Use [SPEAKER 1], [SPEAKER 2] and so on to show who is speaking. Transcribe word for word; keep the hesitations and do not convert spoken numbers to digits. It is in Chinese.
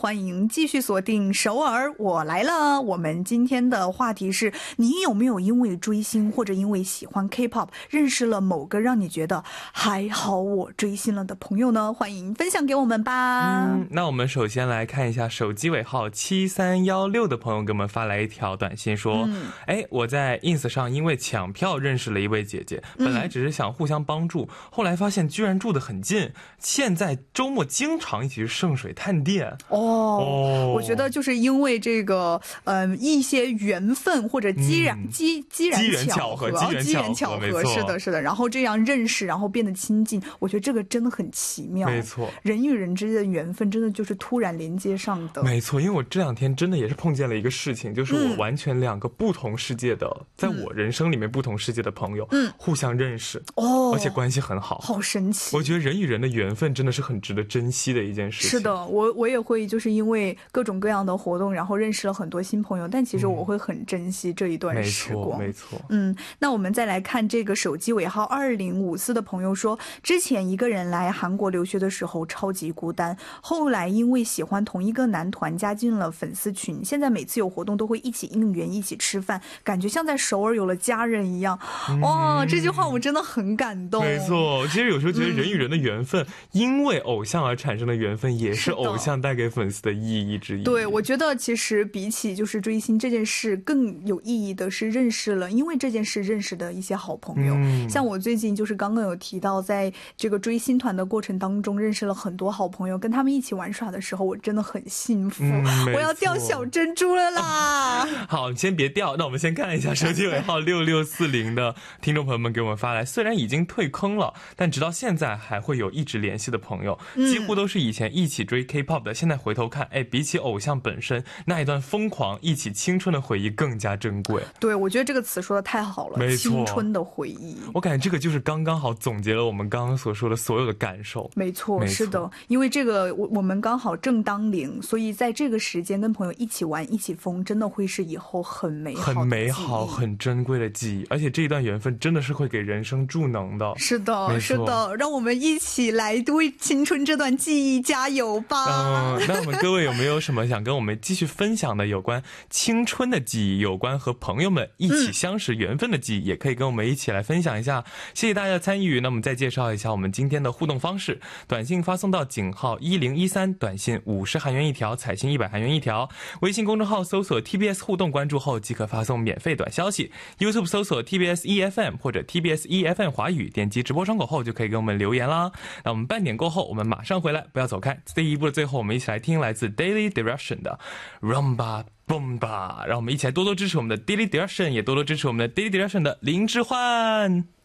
[SPEAKER 1] 欢迎继续锁定首尔我来了。我们今天的话题是，你有没有因为追星或者因为喜欢 K-pop 认识了某个让你觉得还好我追星了的朋友呢？欢迎分享给我们吧。
[SPEAKER 2] 嗯，那我们首先来看一下手机尾号七三一六的朋友给我们发来一条短信说，哎、嗯，我在 ins 上因为抢票认识了一位姐姐，本来只是想互相帮助、嗯、后来发现居然住得很近，现在周末经常一起去圣水探店。
[SPEAKER 1] 哦，哦，我觉得就是因为这个呃一些缘分或者机然、嗯、机机然巧合，机缘巧合，是的是的，然后这样认识，然后变得亲近，我觉得这个真的很奇妙。
[SPEAKER 2] 没错，
[SPEAKER 1] 人与人之间的缘分真的就是突然连接上的。
[SPEAKER 2] 没错，因为我这两天真的也是碰见了一个事情，就是我完全两个不同世界的、嗯、在我人生里面不同世界的朋友、嗯、互相认识，哦，而且关系很好，
[SPEAKER 1] 好神奇。
[SPEAKER 2] 我觉得人与人的缘分真的是很值得珍惜的一件事情。
[SPEAKER 1] 是的，我我也会就是因为各种各样的活动，然后认识了很多新朋友，但其实我会很珍惜这一段时光。
[SPEAKER 2] 没错没错。
[SPEAKER 1] 嗯，那我们再来看这个手机尾号二零五四的朋友说，之前一个人来韩国留学的时候超级孤单，后来因为喜欢同一个男团加进了粉丝群，现在每次有活动都会一起应援，一起吃饭，感觉像在首尔有了家人一样。哇、嗯，这句话我真的很感动。
[SPEAKER 2] 没错，其实有时候觉得人与人的缘分、嗯、因为偶像而产生的缘分也是偶像带给粉丝的意义之一。
[SPEAKER 1] 对，我觉得其实比起就是追星这件事更有意义的是认识了因为这件事认识的一些好朋友、嗯、像我最近就是刚刚有提到在这个追星团的过程当中认识了很多好朋友，跟他们一起玩耍的时候我真的很幸福、嗯、我要掉小珍珠了啦。
[SPEAKER 2] 好，先别掉，那我们先看一下手机尾号六六四零的听众朋友们给我们发来，虽然已经退坑了，但直到现在还会有一直联系的朋友、嗯、几乎都是以前一起追 K-pop 的，现在回头看，哎，比起偶像本身那一段疯狂一起青春的回忆更加珍贵。
[SPEAKER 1] 对，我觉得这个词说的太好了，没错，青春的回忆。
[SPEAKER 2] 我感觉这个就是刚刚好总结了我们刚刚所说的所有的感受。
[SPEAKER 1] 没错，是的，因为这个我我们刚好正当龄，所以在这个时间跟朋友一起玩一起疯，真的会是以后很美好的
[SPEAKER 2] 很美好很珍贵的记忆，而且这一段缘分真的是会给人生助能的。
[SPEAKER 1] 是的是的，让我们一起来为青春这段记忆加油吧。
[SPEAKER 2] 嗯，那我们各位有没有什么想跟我们继续分享的有关青春的记忆，有关和朋友们一起相识缘分的记忆、嗯、也可以跟我们一起来分享一下。谢谢大家的参与。那我们再介绍一下我们今天的互动方式，短信发送到井号一零一三，短信五十韩元一条，彩信一百韩元一条，微信公众号搜索 T B S 互动，关注后即可发送免费短消息， YouTube 搜索 T B S E F M 或者 T B S E F M 华语，点击直播窗口后就可以给我们留言啦。那我们半点过后我们马上回来，不要走开。这一部的最后我们一起来听来自 Daily Direction 的 Rumba Bomba， 让我们一起来多多支持我们的 Daily Direction， 也多多支持我们的 Daily Direction 的林之焕。